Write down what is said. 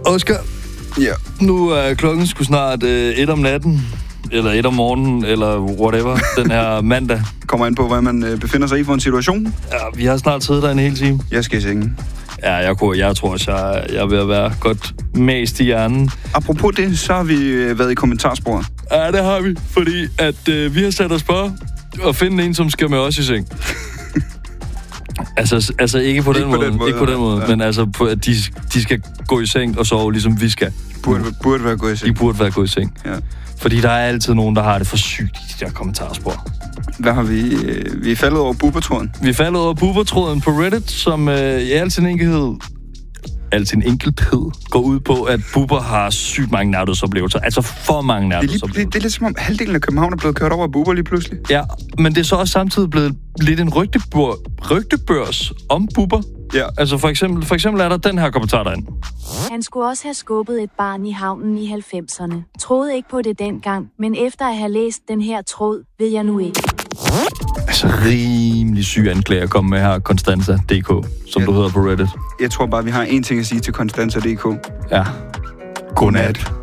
Oscar, Ja. nu er klokken sgu snart 1 om natten, eller 1 om morgenen, eller whatever, den her mandag. Kommer ind på, hvad man befinder sig i for en situation. Ja, vi har snart siddet der en hel time. Jeg skal i sengen. Ja, jeg tror også, jeg er ved at være godt mast i hjernen. Apropos det, så har vi været i kommentarsporet. Ja, det har vi, fordi at vi har sat os på at finde en, som skal med os i seng. Altså ikke på den måde, ikke på den måde, men altså på, at de skal gå i seng og sove, ligesom vi skal. Burde være gået i seng. De burde være gået i seng. Ja. Fordi der er altid nogen, der har det for sygt i de der kommentarspor. Hvad har vi? Vi er faldet over Bubber-tråden. Vi er faldet over Bubber-tråden på Reddit, som i al sin enkelthed går ud på, at Bubber har sygt mange nærhedsoplevelser. Altså for mange nærhedsoplevelser. Det er lidt som om halvdelen af København er blevet kørt over af Bubber lige pludselig. Ja, men det er så også samtidig blevet lidt en rygtebørs om Bubber. Ja. Altså for eksempel er der den her kommentar derinde. Han skulle også have skubbet et barn i havnen i 90'erne. Troede ikke på det dengang, men efter at have læst den her tråd, ved jeg nu ikke. Altså rimelig syg anklage at komme med her, Constanza.dk, som du hedder på Reddit. Jeg tror bare, vi har én ting at sige til Constanza.dk. Ja. Godnat.